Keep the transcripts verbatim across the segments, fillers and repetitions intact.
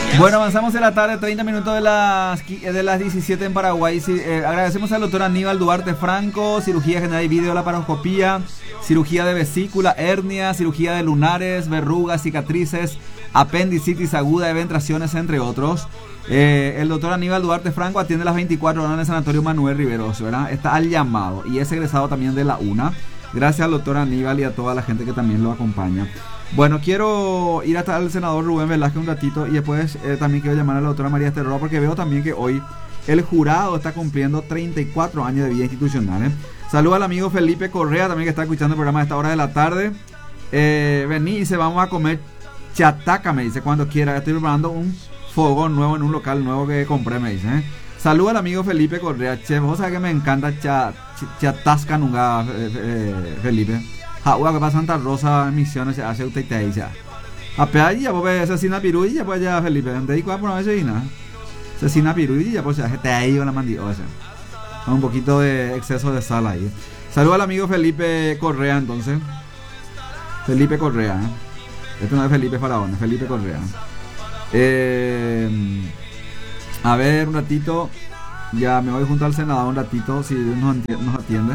Bueno, avanzamos en la tarde, treinta minutos de las, de las diecisiete en Paraguay. Sí, eh, agradecemos al doctor Aníbal Duarte Franco, cirugía general y video, laparoscopía, cirugía de vesícula, hernia, cirugía de lunares, verrugas, cicatrices, apendicitis aguda, eventraciones, entre otros. Eh, el doctor Aníbal Duarte Franco atiende las veinticuatro horas en el Sanatorio Manuel Riveros, ¿verdad? Está al llamado y es egresado también de la UNA. Gracias al doctor Aníbal y a toda la gente que también lo acompaña. Bueno, quiero ir hasta el senador Rubén Velázquez un ratito y después eh, también quiero llamar a la doctora María Esther Roa porque veo también que hoy el jurado está cumpliendo treinta y cuatro años de vida institucional. ¿eh? Saludos al amigo Felipe Correa también que está escuchando el programa a esta hora de la tarde. Eh, vení y dice, vamos a comer chataca, me dice, cuando quiera. Estoy preparando un fogón nuevo en un local nuevo que compré, me dice. ¿eh? Saludos al amigo Felipe Correa. Che, vos sabés que me encanta cha, ch, chatasca nunca, eh, eh, Felipe. Agua que para Santa Rosa, Misiones, se hace usted te dice. A pealla, pues asesina piruilla, pues ya Felipe. ¿Dónde hay cuál por una vez asesina piruilla, pues se hace te ahí la mandí. O sea, un poquito de exceso de sal ahí. Saludos al amigo Felipe Correa, entonces. Felipe Correa, ¿eh? Este no es Felipe Faraón, es Felipe Correa. Eh, a ver, un ratito. Ya me voy junto al senador un ratito, si nos, nos atiende.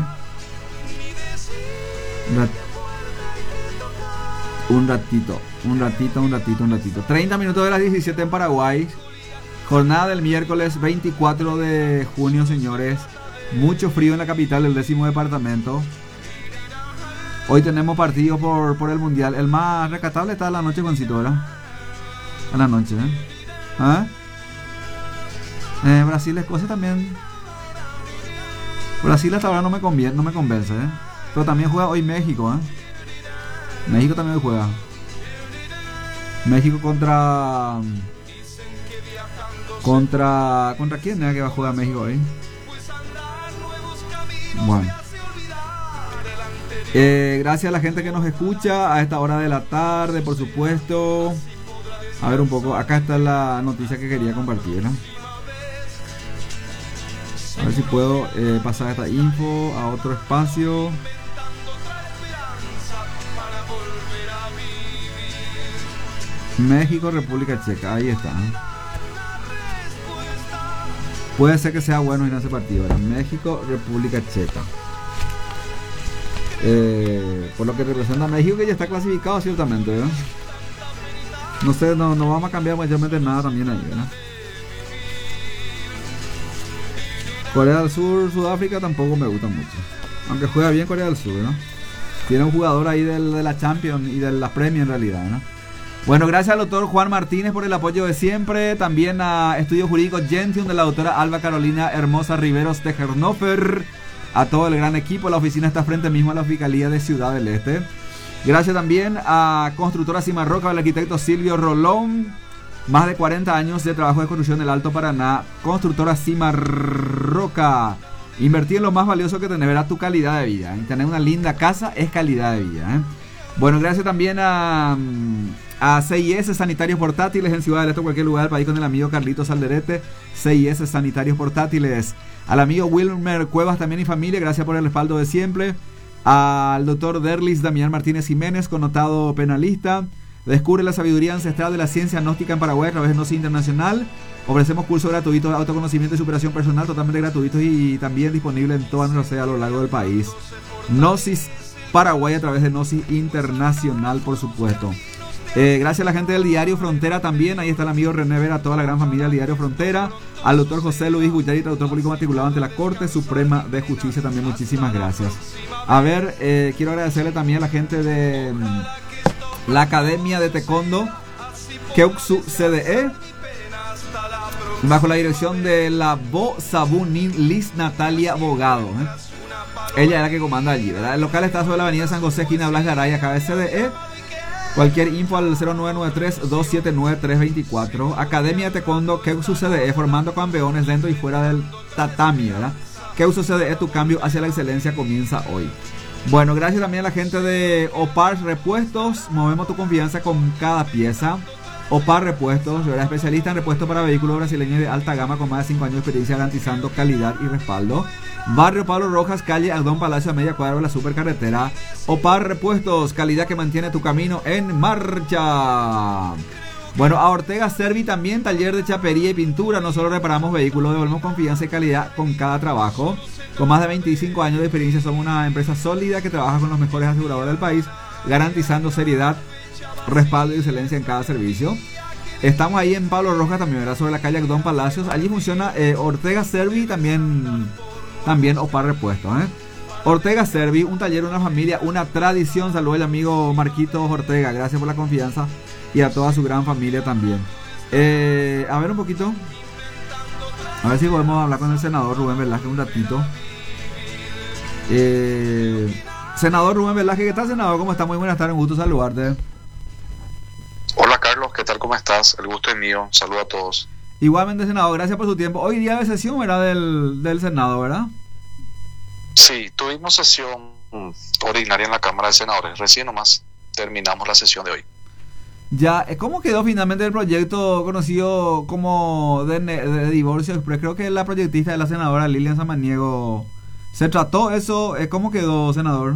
Un ratito, un ratito, un ratito, un ratito. treinta minutos de las diecisiete en Paraguay. Jornada del miércoles veinticuatro de junio, señores. Mucho frío en la capital del décimo departamento. Hoy tenemos partidos por, por el mundial. El más rescatable está a la noche, Juancito, ¿verdad? A la noche, ¿eh? ¿Ah? Eh, Brasil, Escocia también. Brasil hasta ahora no me conviene, no me convence, ¿eh? Pero también juega hoy México, ¿eh? México también hoy juega. México contra... Contra... ¿Contra quién es que va a jugar México hoy? Bueno. Eh, gracias a la gente que nos escucha a esta hora de la tarde, por supuesto. A ver un poco. Acá está la noticia que quería compartir, ¿no? A ver si puedo eh, pasar esta info a otro espacio. México, República Checa, ahí está. Puede ser que sea bueno ir a ese partido, ¿verdad? México, República Checa. Eh, por lo que representa a México, que ya está clasificado ciertamente, ¿verdad? No sé, no, no vamos a cambiar mayormente nada también ahí, ¿verdad? Corea del Sur, Sudáfrica tampoco me gusta mucho. Aunque juega bien Corea del Sur, ¿no? Tiene un jugador ahí del, de la Champions y de la Premier en realidad, ¿no? Bueno, gracias al doctor Juan Martínez por el apoyo de siempre. También a Estudio Jurídico Gentium de la doctora Alba Carolina Hermosa Riveros de Hernofer. A todo el gran equipo. La oficina está frente mismo a la Fiscalía de Ciudad del Este. Gracias también a Constructora Cimarroca del arquitecto Silvio Rolón. Más de cuarenta años de trabajo de construcción del Alto Paraná. Constructora Cimarroca. Invertir en lo más valioso que tener, verá tu calidad de vida. ¿eh? Tener una linda casa es calidad de vida. ¿eh? Bueno, gracias también a... A C I S Sanitarios Portátiles en Ciudad del Este, cualquier lugar del país, con el amigo Carlitos Alderete. C I S Sanitarios Portátiles. Al amigo Wilmer Cuevas también y familia, gracias por el respaldo de siempre. Al doctor Derlis Damián Martínez Jiménez, connotado penalista. Descubre la sabiduría ancestral de la ciencia gnóstica en Paraguay a través de Gnosis Internacional. Ofrecemos cursos gratuitos de autoconocimiento y superación personal, totalmente gratuitos y también disponibles en toda nuestra sede a lo largo del país. Gnosis Paraguay a través de Gnosis Internacional, por supuesto. Eh, gracias a la gente del Diario Frontera también. Ahí está el amigo René Vera, toda la gran familia del Diario Frontera. Al doctor José Luis Guyari, traductor público matriculado ante la Corte Suprema de Justicia también. Muchísimas gracias. A ver, eh, quiero agradecerle también a la gente de um, la Academia de Taekwondo Keuksu C D E, bajo la dirección de la Bo Sabunin Liz Natalia Bogado. ¿eh? Ella es la que comanda allí, ¿verdad? El local está sobre la avenida San José, esquina Blas Garay, acá de C D E. Cualquier info al cero nueve nueve tres, dos siete nueve, tres dos cuatro. Academia de Taekwondo Keuksu C D E, formando campeones dentro y fuera del tatami, ¿verdad? Keuksu C D E, tu cambio hacia la excelencia comienza hoy. Bueno, gracias también a la gente de Opar Repuestos. Movemos tu confianza con cada pieza. Opar Repuestos, ¿verdad? Especialista en repuestos para vehículos brasileños de alta gama con más de cinco años de experiencia garantizando calidad y respaldo. Barrio Pablo Rojas, calle Aldón Palacio, a media cuadra de la supercarretera. Opar Repuestos, calidad que mantiene tu camino en marcha. Bueno, a Ortega Servi también, taller de chapería y pintura. No solo reparamos vehículos, devolvemos confianza y calidad con cada trabajo. Con más de veinticinco años de experiencia, somos una empresa sólida que trabaja con los mejores aseguradores del país, garantizando seriedad, respaldo y excelencia en cada servicio. Estamos ahí en Pablo Rojas también, ¿verdad? Sobre la calle Don Palacios. Allí funciona eh, Ortega Servi, también, también Opar Repuestos, ¿eh? Ortega Servi, un taller, una familia, una tradición. Saludos al amigo Marquitos Ortega, gracias por la confianza y a toda su gran familia también. Eh, a ver un poquito, a ver si podemos hablar con el senador Rubén Velázquez un ratito. Eh, senador Rubén Velázquez, ¿qué tal, senador? ¿Cómo está? Muy buenas tardes, un gusto saludarte. Hola Carlos, ¿qué tal? ¿Cómo estás? El gusto es mío, saludo a todos. Igualmente, senador, gracias por su tiempo. Hoy día de sesión, ¿verdad? Del, del Senado, ¿verdad? Sí, tuvimos sesión ordinaria en la Cámara de Senadores, recién nomás terminamos la sesión de hoy. Ya, ¿cómo quedó finalmente el proyecto conocido como de, de divorcio express? Creo que la proyectista de la senadora Lilian Samaniego, ¿se trató eso? ¿Cómo quedó, senador?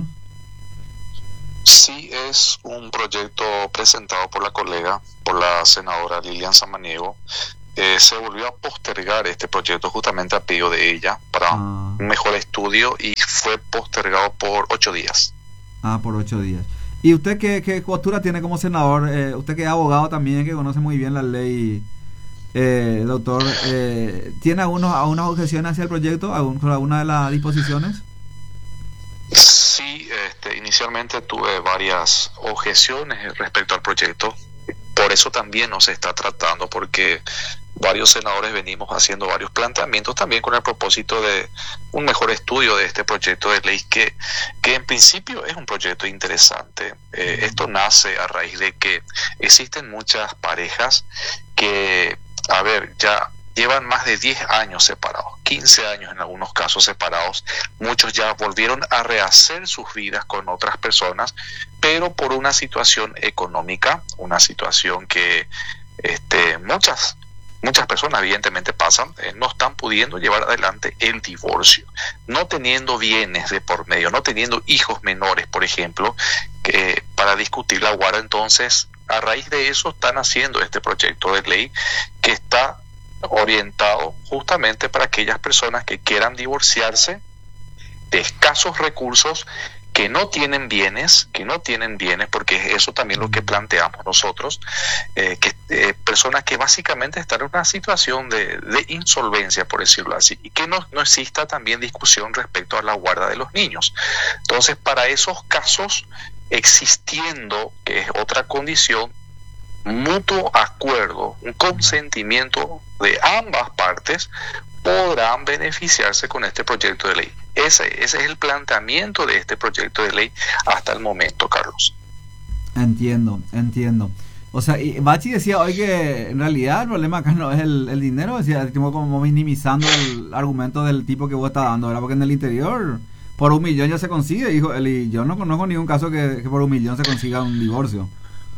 Sí, es un proyecto presentado por la colega, por la senadora Lilian Samaniego. Eh, se volvió a postergar este proyecto justamente a pedido de ella para ah. un mejor estudio y fue postergado por ocho días. Ah, por ocho días. ¿Y usted qué, qué postura tiene como senador? Eh, usted que es abogado también, que conoce muy bien la ley, eh, doctor, eh, ¿tiene algunos, algunas objeciones hacia el proyecto, algún, alguna de las disposiciones? Sí, este, inicialmente tuve varias objeciones respecto al proyecto. Por eso también nos está tratando, porque varios senadores venimos haciendo varios planteamientos también con el propósito de un mejor estudio de este proyecto de ley que, que en principio es un proyecto interesante. Eh, esto nace a raíz de que existen muchas parejas que, a ver, ya llevan más de diez años separados, quince años en algunos casos separados. Muchos ya volvieron a rehacer sus vidas con otras personas, pero por una situación económica, una situación que este, muchas, muchas personas evidentemente pasan, eh, no están pudiendo llevar adelante el divorcio, no teniendo bienes de por medio, no teniendo hijos menores, por ejemplo, que para discutir la guarda. Entonces, a raíz de eso están haciendo este proyecto de ley que está orientado justamente para aquellas personas que quieran divorciarse de escasos recursos, que no tienen bienes, que no tienen bienes, porque eso también es lo que planteamos nosotros, eh, que eh, personas que básicamente están en una situación de, de insolvencia, por decirlo así, y que no, no exista también discusión respecto a la guarda de los niños. Entonces, para esos casos, existiendo, que es otra condición, mutuo acuerdo, un consentimiento de ambas partes, podrán beneficiarse con este proyecto de ley. Ese, ese es el planteamiento de este proyecto de ley hasta el momento, Carlos. Entiendo, entiendo. O sea, y Bachi decía hoy que en realidad el problema acá no es el, el dinero, decía, como minimizando el argumento del tipo que vos estás dando, ¿verdad? Porque en el interior por un millón ya se consigue, hijo, y yo no conozco ningún caso que, que por un millón se consiga un divorcio.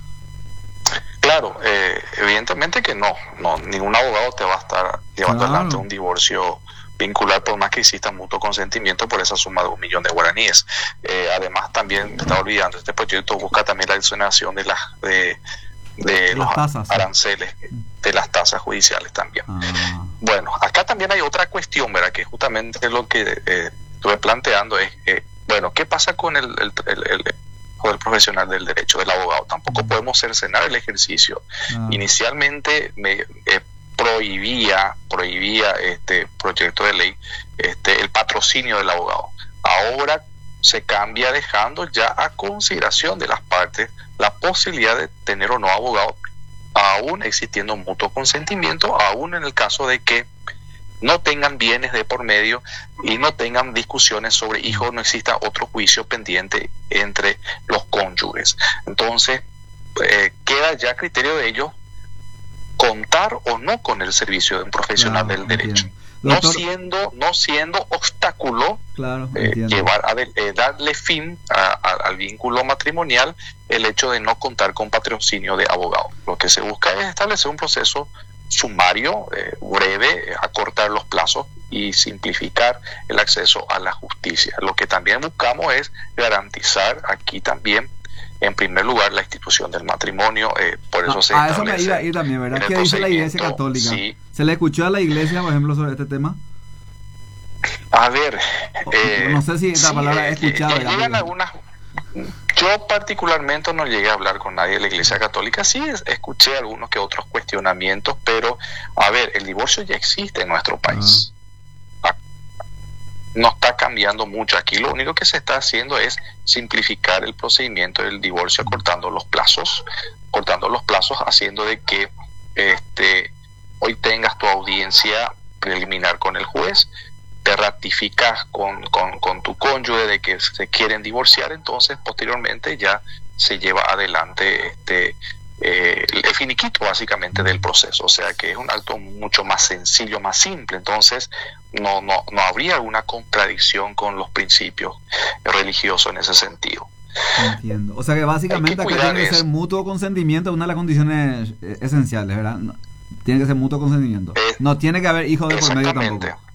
Claro, eh, evidentemente que no, no, ningún abogado te va a estar llevando Claro. adelante un divorcio vincular por más que exista mutuo consentimiento por esa suma de un millón de guaraníes. Eh, además, también me estaba olvidando, este proyecto busca también la exoneración de las de, de los Las tasas. aranceles, de las tasas judiciales también. Ah, Bueno, acá también hay otra cuestión, ¿verdad? Que justamente lo que eh, estuve planteando es, eh, bueno, ¿qué pasa con el, el, el, el con el profesional del derecho, del abogado? Tampoco podemos cercenar el ejercicio. ah, Inicialmente me eh, prohibía prohibía este proyecto de ley este el patrocinio del abogado. Ahora se cambia dejando ya a consideración de las partes la posibilidad de tener o no abogado, aún existiendo mutuo consentimiento, aún en el caso de que no tengan bienes de por medio y no tengan discusiones sobre hijos, no exista otro juicio pendiente entre los cónyuges. Entonces, eh, queda ya a criterio de ellos contar o no con el servicio de un profesional claro, del derecho. entiendo. No Doctor, siendo, no siendo obstáculo claro, eh, entiendo. llevar a de- eh, darle fin a- a- al vínculo matrimonial el hecho de no contar con patrocinio de abogado. Lo que se busca es establecer un proceso sumario, eh, breve, eh, acortar los plazos y simplificar el acceso a la justicia. Lo que también buscamos es garantizar aquí también en primer lugar la institución del matrimonio, eh, por eso Ah, se a eso me establece iba a ir también, ¿verdad? en el ¿Qué dice la Iglesia procedimiento. Católica? Sí, ¿Se le escuchó a la Iglesia, por ejemplo, sobre este tema? a ver, O- eh, no sé si la sí, palabra eh, escuchado, eh, digamos, llegan que- algunas. Yo particularmente no llegué a hablar con nadie de la Iglesia Católica, sí es- escuché algunos que otros cuestionamientos, pero a ver, el divorcio ya existe en nuestro país. Ah, No está cambiando mucho aquí, lo único que se está haciendo es simplificar el procedimiento del divorcio, cortando los plazos, cortando los plazos, haciendo de que este hoy tengas tu audiencia preliminar con el juez, te ratificas con, con, con tu cónyuge de que se quieren divorciar, entonces posteriormente ya se lleva adelante este eh, el finiquito básicamente del proceso, o sea que es un acto mucho más sencillo, más simple, entonces no, no, no habría alguna contradicción con los principios religiosos en ese sentido. Entiendo. O sea que básicamente Hay que acá cuidar tiene que ser eso. mutuo consentimiento, una de las condiciones eh, esenciales, ¿verdad? No- tiene que ser mutuo consentimiento. Eh, No tiene que haber hijos de por medio Exactamente. tampoco.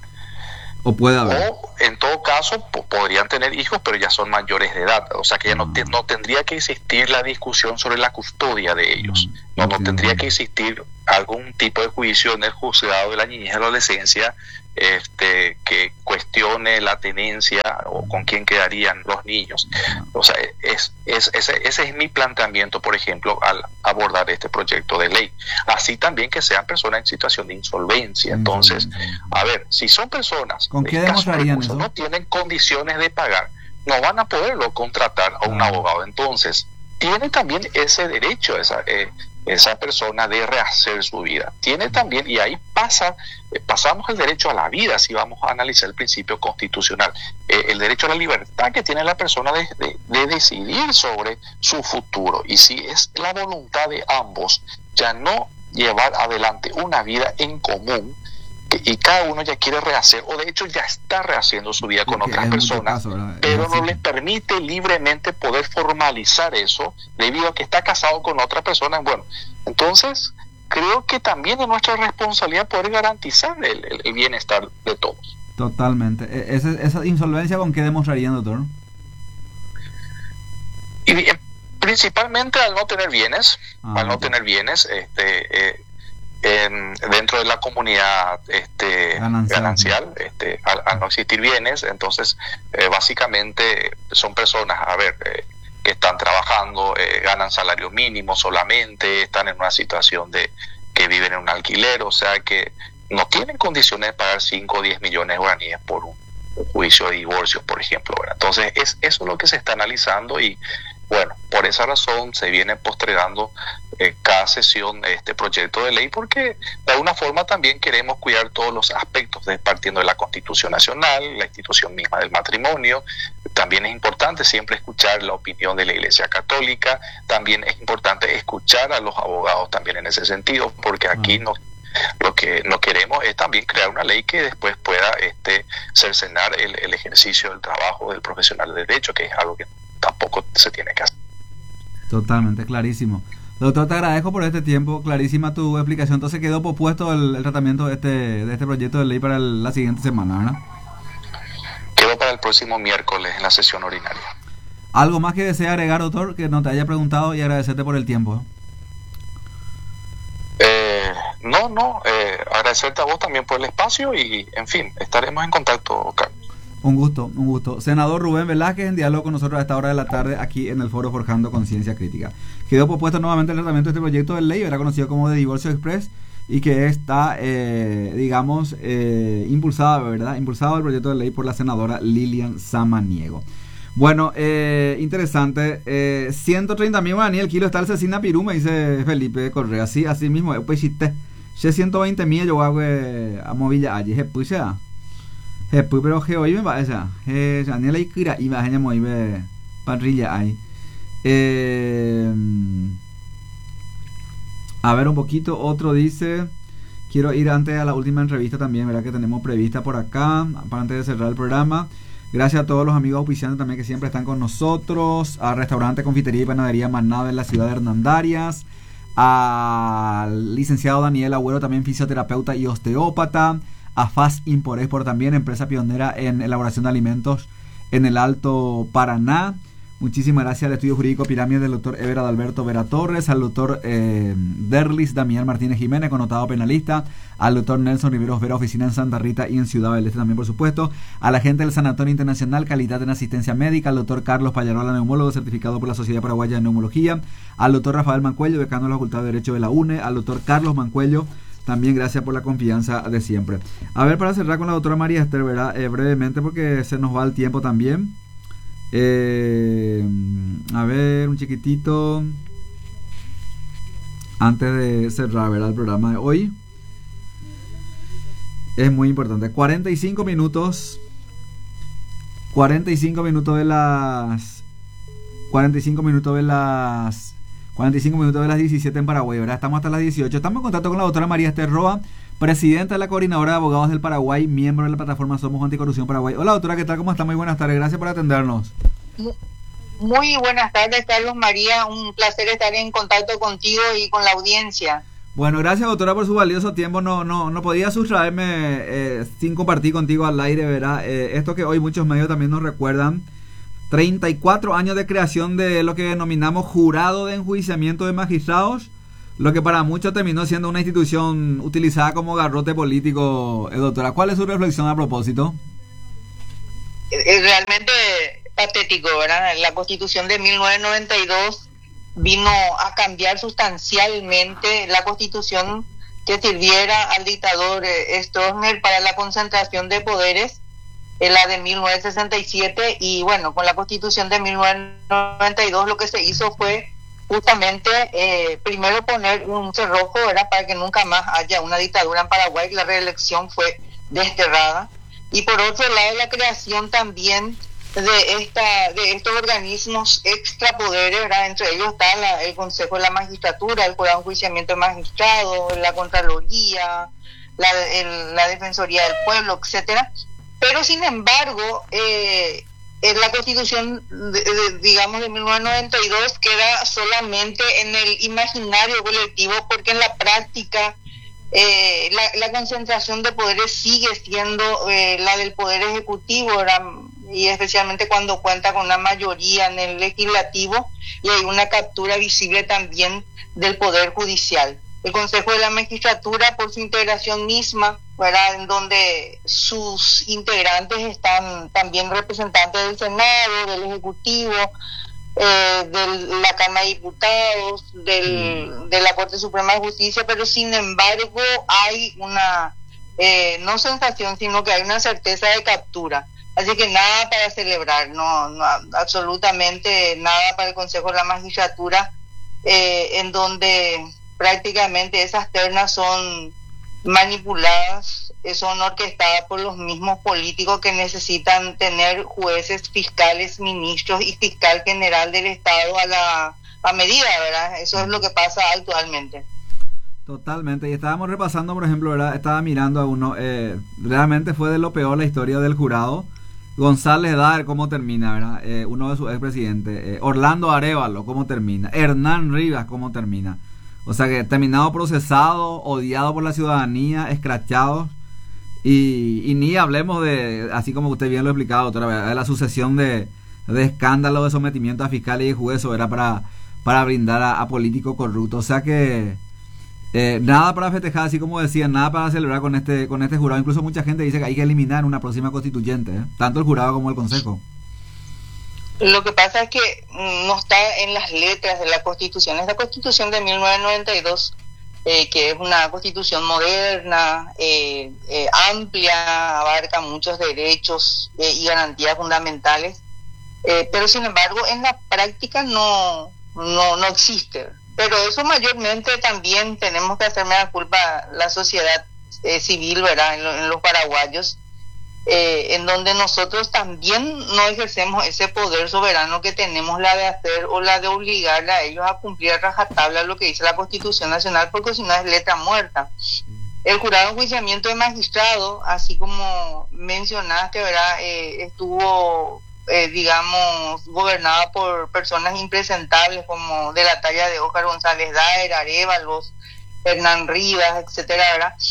O puede haber. O en todo caso po- podrían tener hijos, pero ya son mayores de edad, o sea que ya no, te- no tendría que existir la discusión sobre la custodia de ellos, Mm, no, no entiendo. tendría que existir algún tipo de juicio en el juzgado de la niñez y la adolescencia este, que cuestione la tenencia o con quién quedarían los niños. O sea, es, es, ese, ese es mi planteamiento, por ejemplo, al abordar este proyecto de ley. Así también que sean personas en situación de insolvencia. Entonces, a ver, si son personas ¿Con de qué escasos demostrarían recursos, eso? no tienen condiciones de pagar, no van a poderlo contratar a un Ah. abogado. Entonces, tiene también ese derecho esa, eh, esa persona de rehacer su vida. Tiene también, y ahí pasa, eh, pasamos el derecho a la vida, si vamos a analizar el principio constitucional, eh, el derecho a la libertad que tiene la persona de, de, de decidir sobre su futuro. Y si es la voluntad de ambos, ya no llevar adelante una vida en común, y cada uno ya quiere rehacer, o de hecho ya está rehaciendo su vida con Porque otras es mucho personas, caso, ¿verdad? Es pero así. no les permite libremente poder formalizar eso debido a que está casado con otra persona. Bueno, entonces creo que también es nuestra responsabilidad poder garantizar el, el- el bienestar de todos. Totalmente. E- ese- ¿Esa insolvencia con qué demostrarían, doctor? Y bien, principalmente al no tener bienes, Ah, al no ok. tener bienes, este, eh, en- dentro de la comunidad este, Ganancial. ganancial, este, al, al no existir bienes, entonces eh, básicamente son personas, a ver, eh, que están trabajando, eh, ganan salario mínimo solamente, están en una situación de que viven en un alquiler, o sea que no tienen condiciones de pagar cinco o diez millones de guaraníes por un, un juicio de divorcio, por ejemplo, ¿verdad? Entonces es eso es lo que se está analizando y bueno, por esa razón se viene postergando eh, cada sesión este proyecto de ley porque de alguna forma también queremos cuidar todos los aspectos de, partiendo de la Constitución Nacional, la institución misma del matrimonio. También es importante siempre escuchar la opinión de la Iglesia Católica, también es importante escuchar a los abogados también en ese sentido, porque aquí no, lo que no queremos es también crear una ley que después pueda este, cercenar el, el ejercicio del trabajo del profesional de derecho, que es algo que tampoco se tiene que hacer. Totalmente, clarísimo. Doctor, te agradezco por este tiempo, clarísima tu explicación. Entonces quedó pospuesto el, el tratamiento de este, de este proyecto de ley para el- la siguiente semana, ¿verdad? Quedó para el próximo miércoles en la sesión ordinaria. ¿Algo más que desea agregar, doctor, que no te haya preguntado y agradecerte por el tiempo? Eh, no, no, eh, agradecerte a vos también por el espacio y, en fin, estaremos en contacto, Carlos. Un gusto, un gusto. Senador Rubén Velázquez en diálogo con nosotros a esta hora de la tarde aquí en el foro Forjando Conciencia Crítica. Quedó propuesto nuevamente el tratamiento de este proyecto de ley, era conocido como de Divorcio Express y que está, eh, digamos, eh, impulsado, ¿verdad? Impulsado el proyecto de ley por la senadora Lilian Samaniego. Bueno, eh, interesante. Eh, ciento treinta mil guaraní el kilo está el cecina pirú, me dice Felipe Correa. Así, así mismo, pues chiste. Che ciento veinte mil yo hago eh, a movilla allí, pues ya. Después, pero que hoy me va esa. Eh, Daniela y Kira y me muy be parrilla ahí. Eh, a ver un poquito. Otro dice: quiero ir antes a la última entrevista también, ¿verdad? Que tenemos prevista por acá, para antes de cerrar el programa. Gracias a todos los amigos auspiciantes también que siempre están con nosotros. A Restaurante, Confitería y Panadería Manada en la ciudad de Hernandarias. Al licenciado Daniel Agüero, también fisioterapeuta y osteópata. A Fast Import Export también, empresa pionera en elaboración de alimentos en el Alto Paraná. Muchísimas gracias al Estudio Jurídico Pirámide del doctor Everard Alberto Vera Torres, al doctor eh, Derlis Damián Martínez Jiménez, connotado penalista, al doctor Nelson Riveros Vera, oficina en Santa Rita y en Ciudad del Este también, por supuesto, a la gente del Sanatorio Internacional, calidad en asistencia médica, al doctor Carlos Pallarola, neumólogo certificado por la Sociedad Paraguaya de Neumología, al doctor Rafael Mancuello, decano de la Facultad de Derecho de la UNE, al doctor Carlos Mancuello, también gracias por la confianza de siempre. A ver, para cerrar con la doctora María Esther, ¿verdad? Eh, brevemente, porque se nos va el tiempo también. Eh, a ver, un chiquitito antes de cerrar, ¿verdad?, el programa de hoy. Es muy importante. cuarenta y cinco minutos. cuarenta y cinco minutos de las. cuarenta y cinco minutos de las. cuarenta y cinco minutos de las diecisiete en Paraguay, ¿verdad? Estamos hasta las dieciocho. Estamos en contacto con la doctora María Esther Roa, presidenta de la Coordinadora de Abogados del Paraguay, miembro de la plataforma Somos Anticorrupción Paraguay. Hola, doctora, ¿qué tal? ¿Cómo está? Muy buenas tardes. Gracias por atendernos. Muy buenas tardes, Carlos María. Un placer estar en contacto contigo y con la audiencia. Bueno, gracias, doctora, por su valioso tiempo. No no no podía sustraerme eh, sin compartir contigo al aire, ¿verdad? Eh, esto que hoy muchos medios también nos recuerdan. treinta y cuatro años de creación de lo que denominamos Jurado de Enjuiciamiento de Magistrados, lo que para muchos terminó siendo una institución utilizada como garrote político. Eh, doctora, ¿cuál es su reflexión a propósito? Es realmente patético, ¿verdad? La Constitución de mil novecientos noventa y dos vino a cambiar sustancialmente la Constitución que sirviera al dictador eh, Stroessner para la concentración de poderes, eh, la de mil novecientos sesenta y siete, y bueno, con la Constitución de mil novecientos noventa y dos lo que se hizo fue justamente eh, primero poner un cerrojo, ¿verdad?, para que nunca más haya una dictadura en Paraguay. La reelección fue desterrada, y por otro lado la creación también de esta de estos organismos extrapoderes, ¿verdad? Entre ellos está la, el Consejo de la Magistratura, el Jurado de Enjuiciamiento de Magistrados, la Contraloría, la, el, la Defensoría del Pueblo, etcétera. Pero sin embargo, eh, en la Constitución, de, de, digamos, de mil novecientos noventa y dos queda solamente en el imaginario colectivo, porque en la práctica eh, la, la concentración de poderes sigue siendo eh, la del Poder Ejecutivo, ¿verdad?, y especialmente cuando cuenta con una mayoría en el legislativo, y hay una captura visible también del Poder Judicial. El Consejo de la Magistratura, por su integración misma, ¿verdad?, en donde sus integrantes están también representantes del Senado, del Ejecutivo, eh, de la Cámara de Diputados, del, mm. de la Corte Suprema de Justicia, pero sin embargo hay una, eh, no sensación, sino que hay una certeza de captura. Así que nada para celebrar, no, no absolutamente nada para el Consejo de la Magistratura, eh, en donde prácticamente esas ternas son manipuladas, eh, son orquestadas por los mismos políticos que necesitan tener jueces, fiscales, ministros y fiscal general del Estado a la a medida, ¿verdad? Eso es lo que pasa actualmente. Totalmente, y estábamos repasando, por ejemplo, ¿verdad?, estaba mirando a uno, eh, realmente fue de lo peor la historia del jurado. González Dar, ¿cómo termina, verdad? Eh, uno de sus expresidentes. Eh, Orlando Arévalo, ¿cómo termina? Hernán Rivas, ¿cómo termina? O sea que terminado procesado, odiado por la ciudadanía, escrachados. Y, y ni hablemos de, así como usted bien lo ha explicado, otra vez, de la sucesión de, de escándalos de sometimiento a fiscales y jueces, era para, para brindar a, a políticos corruptos. O sea que Eh, nada para festejar, así como decían, nada para celebrar con este con este jurado. Incluso mucha gente dice que hay que eliminar una próxima constituyente, ¿eh? Tanto el jurado como el consejo. Lo que pasa es que no está en las letras de la Constitución. Esta Constitución de mil novecientos noventa y dos, eh, que es una Constitución moderna, eh, eh, amplia, abarca muchos derechos eh, y garantías fundamentales, eh, pero sin embargo en la práctica no no no existe. Pero eso mayormente también tenemos que hacerme la culpa la sociedad eh, civil, ¿verdad?, en, lo, en los paraguayos, eh, en donde nosotros también no ejercemos ese poder soberano que tenemos la de hacer o la de obligarle a ellos a cumplir a rajatabla lo que dice la Constitución Nacional, porque si no es letra muerta. El jurado de enjuiciamiento de magistrados, así como mencionaste, ¿verdad?, eh, estuvo... Eh, digamos, gobernada por personas impresentables como de la talla de Óscar González Daer, Arévalos, Hernán Rivas, etcétera, ¿verdad?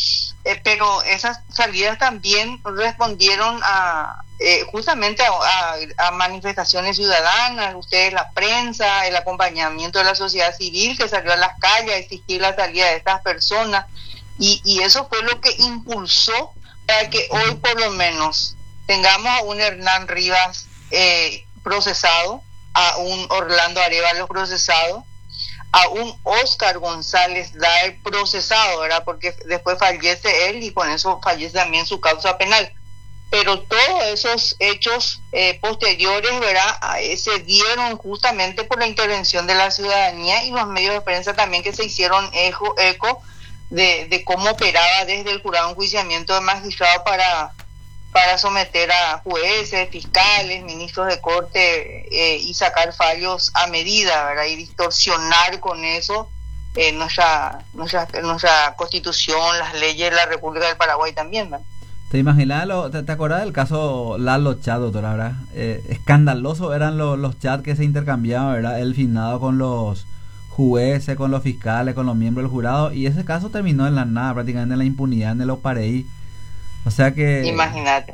eh, pero esas salidas también respondieron a eh, justamente a, a, a manifestaciones ciudadanas, ustedes, la prensa, el acompañamiento de la sociedad civil que salió a las calles a exigir la salida de estas personas, y, y eso fue lo que impulsó para que hoy por lo menos tengamos a un Hernán Rivas eh, procesado, a un Orlando Arévalo procesado, a un Oscar González Daer procesado, ¿verdad? Porque después fallece él y con eso fallece también su causa penal. Pero todos esos hechos eh, posteriores, ¿verdad?, eh, se dieron justamente por la intervención de la ciudadanía y los medios de prensa también, que se hicieron eco, eco de, de cómo operaba desde el jurado de enjuiciamiento de magistrados para, para someter a jueces, fiscales, ministros de corte eh, y sacar fallos a medida, ¿verdad?, y distorsionar con eso eh, nuestra, nuestra, nuestra constitución, las leyes de la República del Paraguay también, ¿verdad? ¿Te imaginas, lo, te, te acordás del caso Lalo Chat, doctora, verdad? Eh, escandaloso eran los, los chats que se intercambiaban, ¿verdad? El finado con los jueces, con los fiscales, con los miembros del jurado, y ese caso terminó en la nada, prácticamente en la impunidad, en el Opareí. O sea que... Imagínate.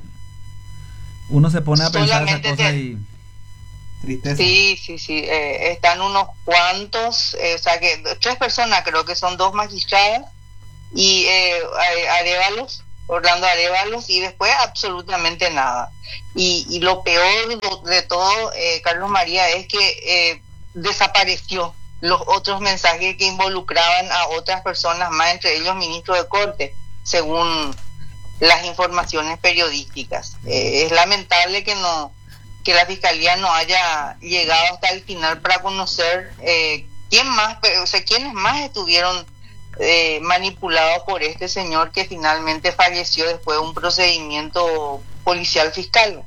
Uno se pone a pensar Solamente esas cosas te... y... Tristeza. Sí, sí, sí. Eh, están unos cuantos, eh, o sea que tres personas, creo que son dos magistradas, y eh, Arévalos, Orlando Arévalos, y después absolutamente nada. Y, y lo peor de todo, eh, Carlos María, es que eh, desapareció los otros mensajes que involucraban a otras personas más, entre ellos ministros de corte, según las informaciones periodísticas. Eh, es lamentable que no que la fiscalía no haya llegado hasta el final para conocer eh, quién más, o sea, quiénes más estuvieron Eh, manipulado por este señor que finalmente falleció después de un procedimiento policial fiscal.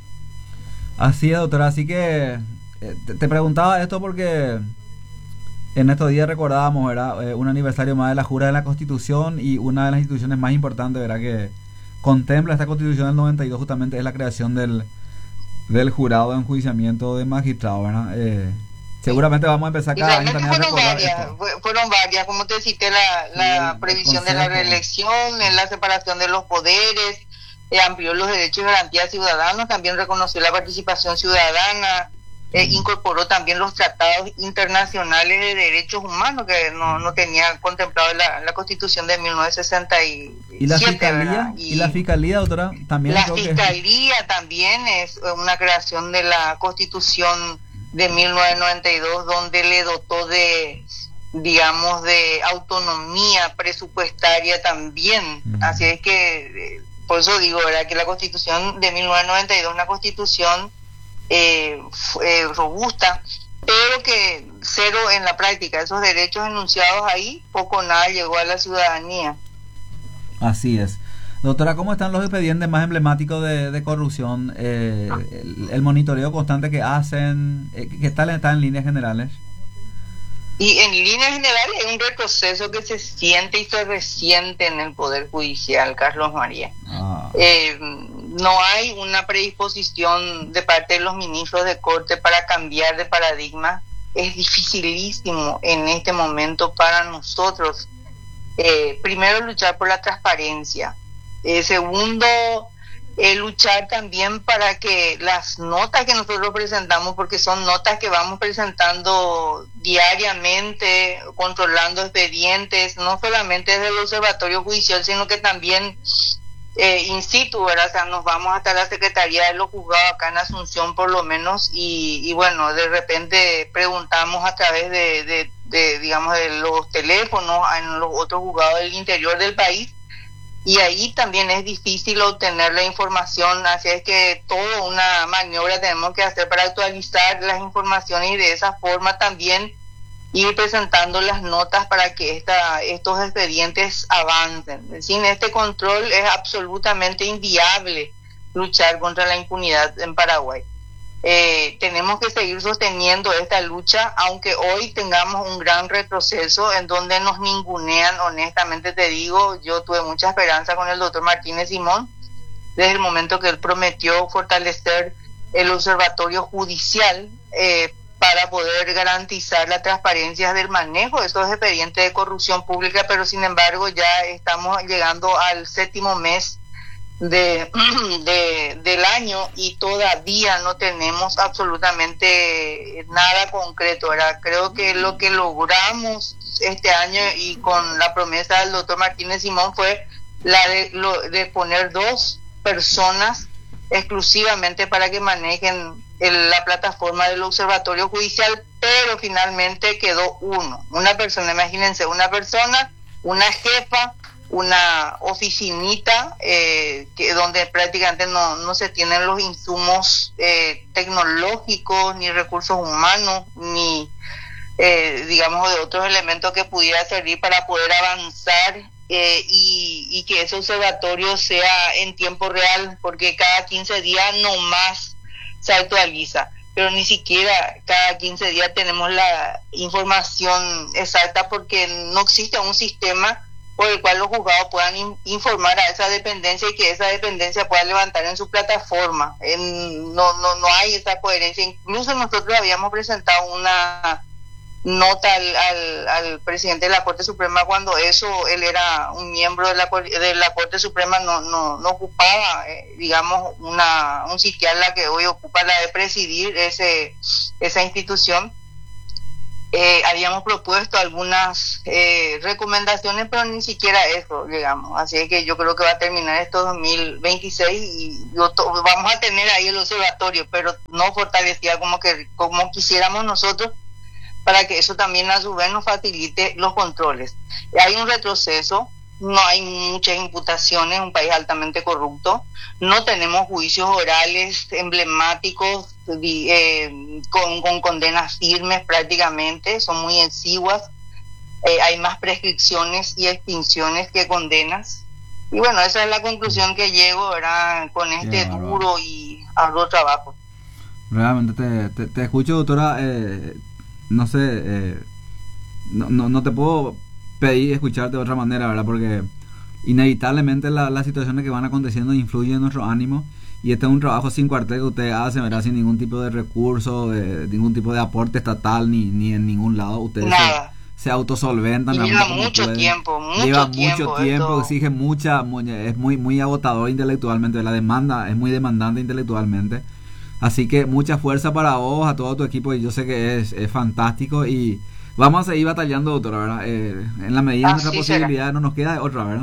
Así es, doctora, así que eh, te, te preguntaba esto porque en estos días recordábamos, ¿verdad?, eh, un aniversario más de la jura de la Constitución, y una de las instituciones más importantes, ¿verdad?, que contempla esta Constitución del noventa y dos justamente es la creación del, del jurado de enjuiciamiento de magistrados, ¿verdad? Eh, Seguramente vamos a empezar cada año también a fueron recordar varias, esto. fueron varias, como te cité, la, la sí, previsión de la reelección, en la separación de los poderes, eh, amplió los derechos y garantías ciudadanos, también reconoció la participación ciudadana, eh, mm. incorporó también los tratados internacionales de derechos humanos que no, no tenía contemplado la, la Constitución de mil novecientos sesenta y siete. ¿Y la fiscalía? ¿Y, ¿Y la fiscalía, doctora? También la fiscalía que... también es una creación de la Constitución de mil novecientos noventa y dos, donde le dotó de, digamos, de autonomía presupuestaria también. Mm. Así es que, por eso digo, ¿verdad?, que la Constitución de mil novecientos noventa y dos es una Constitución eh, eh, robusta, pero que cero en la práctica. Esos derechos enunciados ahí, poco o nada llegó a la ciudadanía. Así es. Doctora, ¿cómo están los expedientes más emblemáticos de, de corrupción? Eh, el, el monitoreo constante que hacen, eh, ¿qué tal está en líneas generales? Y en líneas generales es un retroceso que se siente y se resiente en el Poder Judicial, Carlos María. Ah. Eh, no hay una predisposición de parte de los ministros de corte para cambiar de paradigma. Es dificilísimo en este momento para nosotros. Eh, primero, luchar por la transparencia. Eh, segundo, eh, luchar también para que las notas que nosotros presentamos, porque son notas que vamos presentando diariamente, controlando expedientes, no solamente desde el observatorio judicial, sino que también eh, in situ, ¿verdad? O sea, nos vamos hasta la Secretaría de los Juzgados acá en Asunción por lo menos, y, y bueno, de repente preguntamos a través de, de, de, digamos, de los teléfonos en los otros juzgados del interior del país, y ahí también es difícil obtener la información, así es que toda una maniobra tenemos que hacer para actualizar las informaciones y de esa forma también ir presentando las notas para que esta, estos expedientes avancen. Sin este control es absolutamente inviable luchar contra la impunidad en Paraguay. Eh, tenemos que seguir sosteniendo esta lucha, aunque hoy tengamos un gran retroceso en donde nos ningunean. Honestamente te digo, yo tuve mucha esperanza con el doctor Martínez Simón desde el momento que él prometió fortalecer el observatorio judicial, eh, para poder garantizar la transparencia del manejo de esos expedientes de corrupción pública, pero sin embargo ya estamos llegando al séptimo mes de, de del año y todavía no tenemos absolutamente nada concreto, ¿verdad? Creo que lo que logramos este año y con la promesa del doctor Martínez Simón fue la de, lo, de poner dos personas exclusivamente para que manejen el, la plataforma del observatorio judicial, pero finalmente quedó uno, una persona, imagínense, una persona, una jefa, una oficinita eh, que donde prácticamente no, no se tienen los insumos eh, tecnológicos, ni recursos humanos, ni eh, digamos de otros elementos que pudiera servir para poder avanzar eh, y, y que ese observatorio sea en tiempo real, porque cada quince días no más se actualiza, pero ni siquiera cada quince días tenemos la información exacta, porque no existe un sistema por el cual los juzgados puedan in, informar a esa dependencia y que esa dependencia pueda levantar en su plataforma. En, no, no, no hay esa coherencia. Incluso nosotros habíamos presentado una nota al, al, al presidente de la Corte Suprema cuando eso, él era un miembro de la, de la Corte Suprema, no, no, no ocupaba, eh, digamos, una un sitial la que hoy ocupa, la de presidir ese esa institución. Eh, habíamos propuesto algunas eh, recomendaciones, pero ni siquiera eso llegamos. Así que yo creo que va a terminar esto dos mil veintiséis y yo to- vamos a tener ahí el observatorio, pero no fortalecida como que como quisiéramos nosotros, para que eso también a su vez nos facilite los controles. Hay un retroceso, no hay muchas imputaciones, un país altamente corrupto, no tenemos juicios orales emblemáticos eh, con, con condenas firmes prácticamente, son muy exiguas, eh, hay más prescripciones y extinciones que condenas. Y bueno, esa es la conclusión que llego, ¿verdad?, con este Qué duro y arduo trabajo. Realmente te, te, te escucho, doctora, eh, no sé, eh, no, no, no te puedo pedir escucharte de otra manera, ¿verdad? Porque inevitablemente la, las situaciones que van aconteciendo influyen en nuestro ánimo, y este es un trabajo sin cuartel que ustedes hacen, ¿verdad? Sin ningún tipo de recurso, de, de ningún tipo de aporte estatal, ni, ni en ningún lado. Ustedes se, se autosolventan. Y lleva mucho pueden. tiempo, mucho lleva tiempo. mucho tiempo, esto... exige mucha, muy, es muy, muy agotador intelectualmente, la demanda es muy demandante intelectualmente. Así que mucha fuerza para vos, a todo tu equipo, y yo sé que es, es fantástico, y vamos a seguir batallando, doctora, ¿verdad? Eh, en la medida de nuestra posibilidad será. No nos queda otra, ¿verdad?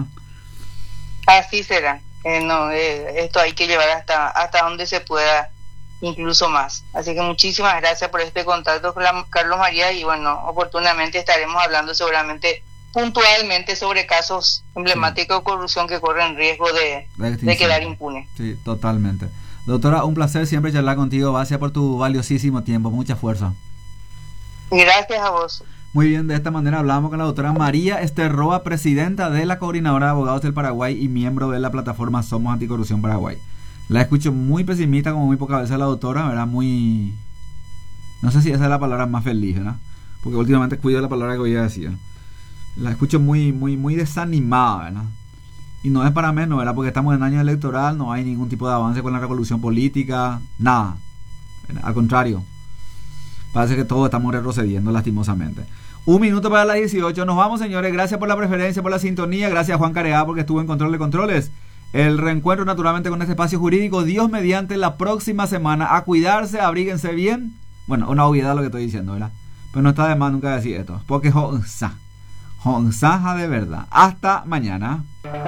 Así será. Eh, no, eh, esto hay que llevar hasta hasta donde se pueda, incluso más. Así que muchísimas gracias por este contacto con la, Carlos María, y bueno, oportunamente estaremos hablando seguramente puntualmente sobre casos emblemáticos sí. de corrupción que corren riesgo de, de quedar impunes. Sí, totalmente. Doctora, un placer siempre charlar contigo. Gracias por tu valiosísimo tiempo. Mucha fuerza. Gracias a vos. Muy bien, de esta manera hablamos con la doctora María Esther Roa, presidenta de la Coordinadora de Abogados del Paraguay y miembro de la plataforma Somos Anticorrupción Paraguay. La escucho muy pesimista, como muy pocas veces la doctora, ¿verdad? Muy... No sé si esa es la palabra más feliz, ¿verdad? Porque últimamente cuido la palabra que voy a decir. La escucho muy, muy, muy desanimada, ¿verdad? Y no es para menos, ¿verdad? Porque estamos en año electoral, no hay ningún tipo de avance con la revolución política, nada. Al contrario, parece que todos estamos retrocediendo lastimosamente. Un minuto para las dieciocho, nos vamos, señores. Gracias por la preferencia, por la sintonía. Gracias a Juan Careá porque estuvo en control de controles. El reencuentro naturalmente con este espacio jurídico, Dios mediante, la próxima semana. A cuidarse, abríguense bien. Bueno, una obviedad lo que estoy diciendo, ¿verdad? Pero no está de más nunca decir esto, porque jonza, jonzaja de verdad. Hasta mañana.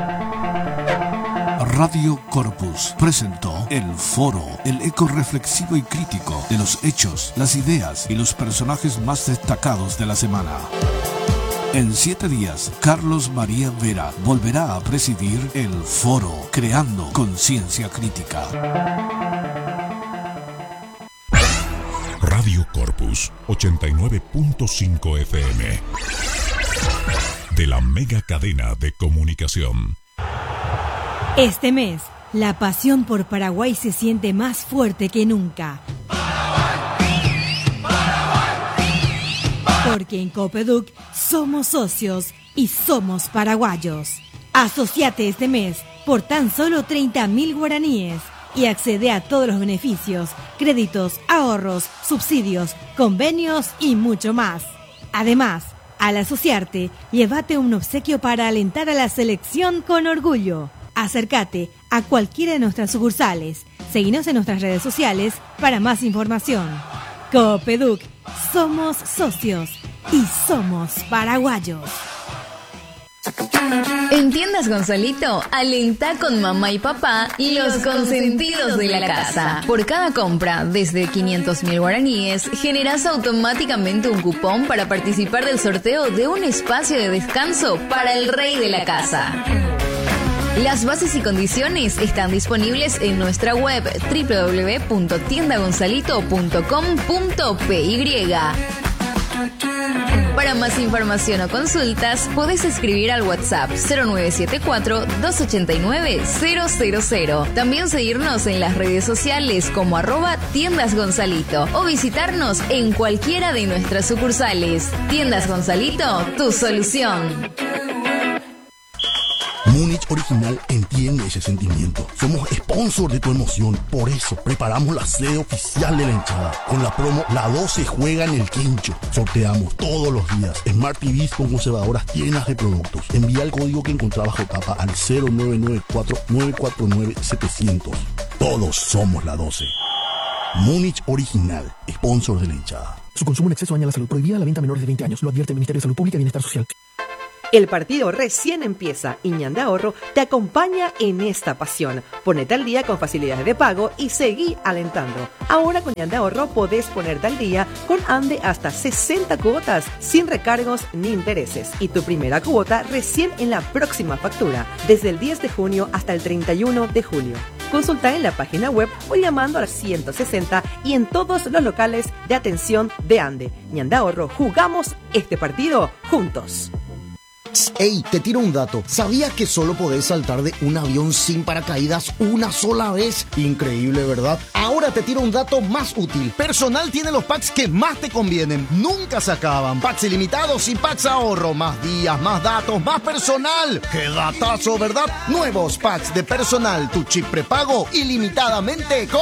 Radio Corpus presentó El Foro, el eco reflexivo y crítico de los hechos, las ideas y los personajes más destacados de la semana. En siete días, Carlos María Vera volverá a presidir El Foro, creando conciencia crítica. Radio Corpus ochenta y nueve punto cinco F M, de la mega cadena de comunicación. Este mes, la pasión por Paraguay se siente más fuerte que nunca. Porque en Copeduc somos socios y somos paraguayos. Asociate este mes por tan solo treinta mil guaraníes y accede a todos los beneficios, créditos, ahorros, subsidios, convenios y mucho más. Además, al asociarte, llévate un obsequio para alentar a la selección con orgullo. Acércate a cualquiera de nuestras sucursales. Seguinos en nuestras redes sociales para más información. Coopeduc, somos socios y somos paraguayos. En Tiendas Gonzalito, alentá con mamá y papá los consentidos de la casa. Por cada compra desde quinientos mil guaraníes, generás automáticamente un cupón para participar del sorteo de un espacio de descanso para el rey de la casa. Las bases y condiciones están disponibles en nuestra web doble u doble u doble u punto tienda gonzalito punto com punto p y. Para más información o consultas, podés escribir al WhatsApp cero nueve siete cuatro, dos ocho nueve, cero cero cero. También seguirnos en las redes sociales como arroba Tiendas Gonzalito o visitarnos en cualquiera de nuestras sucursales. Tiendas Gonzalito, tu solución. Múnich Original entiende ese sentimiento. Somos sponsor de tu emoción. Por eso preparamos la sede oficial de la hinchada. Con la promo La doce juega en el quincho. Sorteamos todos los días Smart T Vs con conservadoras llenas de productos. Envía el código que encontrás bajo tapa al cero nueve nueve cuatro, nueve cuatro nueve, setecientos. Todos somos la doce. Múnich Original, sponsor de la hinchada. Su consumo en exceso daña la salud. Prohibida la venta a menores de veinte años. Lo advierte el Ministerio de Salud Pública y Bienestar Social. El partido recién empieza y Ñan de Ahorro te acompaña en esta pasión. Ponete al día con facilidades de pago y seguí alentando. Ahora con Ñan de Ahorro podés ponerte al día con Ande hasta sesenta cuotas sin recargos ni intereses. Y tu primera cuota recién en la próxima factura, desde el diez de junio hasta el treinta y uno de julio. Consulta en la página web o llamando al ciento sesenta y en todos los locales de atención de Ande. Ñan de Ahorro, jugamos este partido juntos. Ey, te tiro un dato. ¿Sabías que solo podés saltar de un avión sin paracaídas una sola vez? Increíble, ¿verdad? Ahora te tiro un dato más útil. Personal tiene los packs que más te convienen. Nunca se acaban. Packs ilimitados y packs ahorro. Más días, más datos, más personal. ¡Qué datazo!, ¿verdad? Nuevos packs de personal. Tu chip prepago ilimitadamente con